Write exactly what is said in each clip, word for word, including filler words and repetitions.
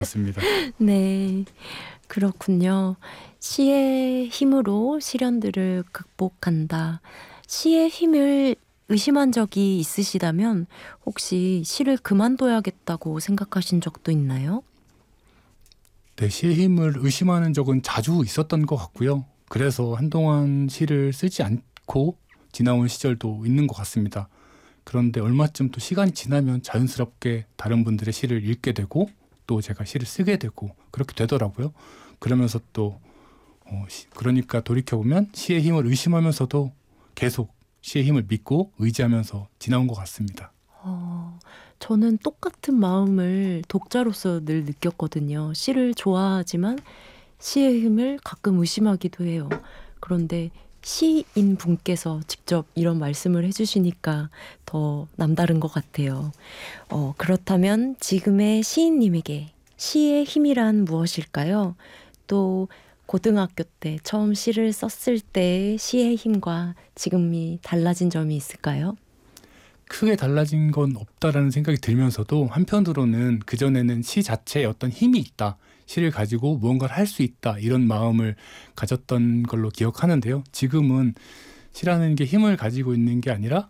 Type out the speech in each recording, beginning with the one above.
같습니다. 네, 그렇군요. 시의 힘으로 시련들을 극복한다. 시의 힘을 의심한 적이 있으시다면 혹시 시를 그만둬야겠다고 생각하신 적도 있나요? 네, 시의 힘을 의심하는 적은 자주 있었던 것 같고요. 그래서 한동안 시를 쓰지 않고 지나온 시절도 있는 것 같습니다. 그런데 얼마쯤 또 시간이 지나면 자연스럽게 다른 분들의 시를 읽게 되고 또 제가 시를 쓰게 되고 그렇게 되더라고요. 그러면서 또 어, 시- 그러니까 돌이켜보면 시의 힘을 의심하면서도 계속 시의 힘을 믿고 의지하면서 지나온 것 같습니다. 어, 저는 똑같은 마음을 독자로서 늘 느꼈거든요. 시를 좋아하지만 시의 힘을 가끔 의심하기도 해요. 그런데 시인 분께서 직접 이런 말씀을 해주시니까 더 남다른 것 같아요. 어, 그렇다면 지금의 시인님에게 시의 힘이란 무엇일까요? 또 고등학교 때 처음 시를 썼을 때의 시의 힘과 지금이 달라진 점이 있을까요? 크게 달라진 건 없다라는 생각이 들면서도 한편으로는 그전에는 시 자체에 어떤 힘이 있다. 시를 가지고 무언가를 할 수 있다. 이런 마음을 가졌던 걸로 기억하는데요. 지금은 시라는 게 힘을 가지고 있는 게 아니라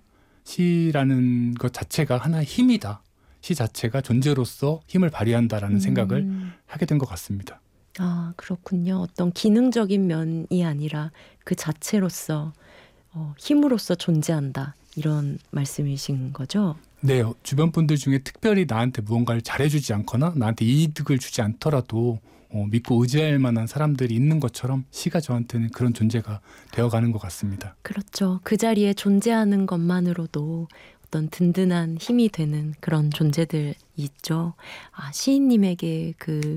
시라는 것 자체가 하나의 힘이다. 시 자체가 존재로서 힘을 발휘한다라는 생각을 음. 하게 된 것 같습니다. 아, 그렇군요. 어떤 기능적인 면이 아니라 그 자체로서 어, 힘으로서 존재한다. 이런 말씀이신 거죠? 네, 어, 주변 분들 중에 특별히 나한테 무언가를 잘해주지 않거나 나한테 이득을 주지 않더라도 어, 믿고 의지할 만한 사람들이 있는 것처럼 시가 저한테는 그런 존재가 되어가는 것 같습니다. 그렇죠. 그 자리에 존재하는 것만으로도 어떤 든든한 힘이 되는 그런 존재들이 있죠. 아, 시인님에게 그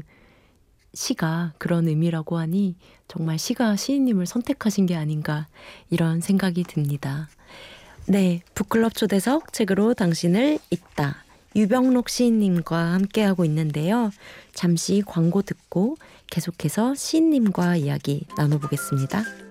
시가 그런 의미라고 하니 정말 시가 시인님을 선택하신 게 아닌가 이런 생각이 듭니다. 네, 북클럽 초대석 책으로 당신을 잇다. 유병록 시인님과 함께하고 있는데요. 잠시 광고 듣고 계속해서 시인님과 이야기 나눠보겠습니다.